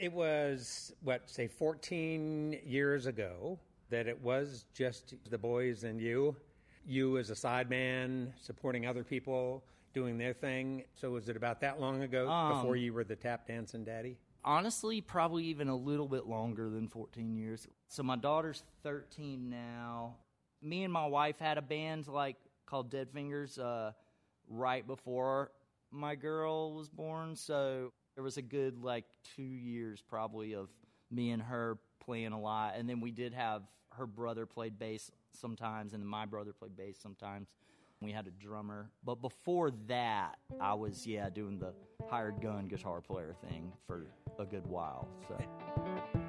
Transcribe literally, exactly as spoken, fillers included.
it was, what, say fourteen years ago that it was just the boys and you. You as a sideman, supporting other people, doing their thing. So was it about that long ago Um, before you were the tap dancing daddy? Honestly, probably even a little bit longer than fourteen years. So my daughter's thirteen now. Me and my wife had a band like called Dead Fingers uh, right before my girl was born. So there was a good like two years probably of me and her playing a lot. And then we did have her brother played bass sometimes, and then my brother played bass sometimes. We had a drummer. But before that, I was, yeah, doing the hired gun guitar player thing for a good while. So.